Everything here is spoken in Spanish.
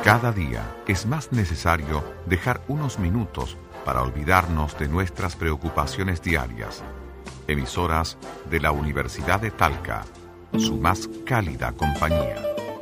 Cada día es más necesario dejar unos minutos para olvidarnos de nuestras preocupaciones diarias. Emisoras de la Universidad de Talca, su más cálida compañía.